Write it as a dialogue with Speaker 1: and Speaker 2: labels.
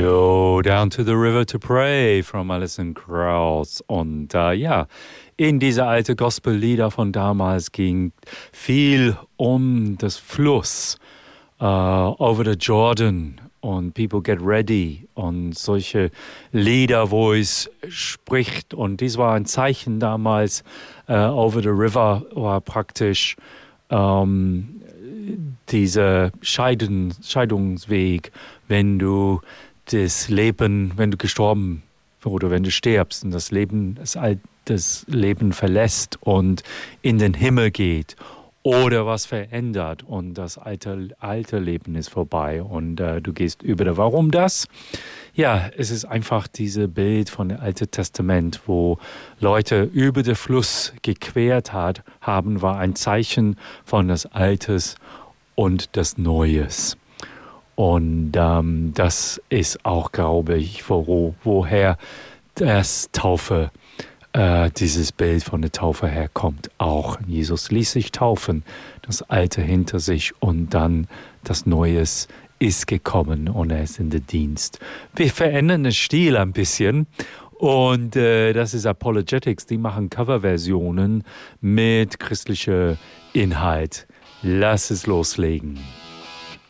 Speaker 1: Yo, Down to the River to Pray from Alison Krauss. Und in diese alte Gospellieder von damals ging viel um das Fluss, over the Jordan und People Get Ready und solche Lieder, wo es spricht. Und dies war ein Zeichen damals. Over the River war praktisch dieser Scheidungsweg, wenn du das Leben, wenn du gestorben oder wenn du stirbst und das Leben verlässt und in den Himmel geht oder was verändert und das alte Leben ist vorbei und du gehst über. Warum das? Ja, es ist einfach dieses Bild von dem Alten Testament, wo Leute über den Fluss gequert haben, war ein Zeichen von das Altes und das Neues. Und das ist auch, glaube ich, woher das Taufe, dieses Bild von der Taufe herkommt. Auch Jesus ließ sich taufen, das Alte hinter sich und dann das Neues ist gekommen und er ist in den Dienst. Wir verändern den Stil ein bisschen und das ist Apologetics, die machen Coverversionen mit christlicher Inhalt. Lass es loslegen.